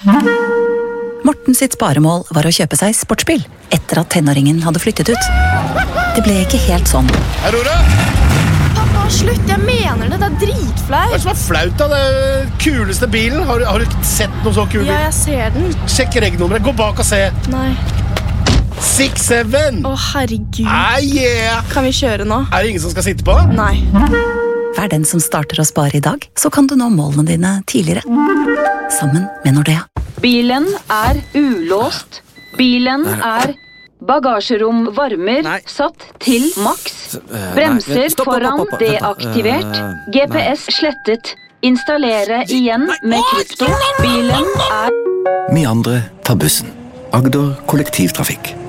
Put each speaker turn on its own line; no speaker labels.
Morten sitt sparemål var å kjøpe seg sportsbil etter at tenåringen hadde flyttet ut. Det ble ikke helt sånn.
Aurora!
Pappa, slutt, jeg mener det, det dritflaut.
Hva det som flaut da? Det kuleste bilen. Har du ikke sett noe så kul bil?
Ja, jeg ser den.
Sjekk regnnummeret, gå bak og se.
Nei.
6-7.
Herregud.
Yeah.
Kan vi kjøre nå?
Det ingen som skal sitte på?
Nei.
Vær den som starter å spare i dag, så kan du nå målene dine tidligere. Sammen med Nordea.
Bilen ulåst. Bilen bagasjerom varmer, satt til maks. Bremser foran deaktivert. GPS slettet. Installere igjen med krypto. Bilen
Vi andre tar bussen. Agder kollektivtrafikk.